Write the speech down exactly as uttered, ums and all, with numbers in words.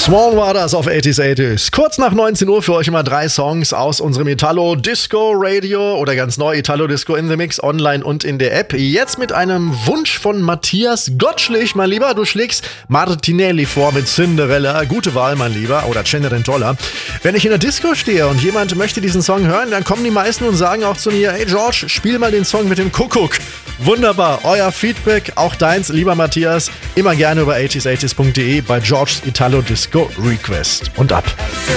Swan war das auf achtziger achtzig. Kurz nach neunzehn Uhr für euch immer drei Songs aus unserem Italo Disco Radio oder ganz neu Italo Disco in the Mix online und in der App. Jetzt mit einem Wunsch von Matthias Gottschlich, mein Lieber. Du schlägst Martinelli vor mit Cinderella. Gute Wahl, mein Lieber. Oder Cenerentola. Wenn ich in der Disco stehe und jemand möchte diesen Song hören, dann kommen die meisten und sagen auch zu mir, hey George, spiel mal den Song mit dem Kuckuck. Wunderbar. Euer Feedback, auch deins, lieber Matthias, immer gerne über achtziger achtzig punkt de bei George's Italo Disco Request. Und ab.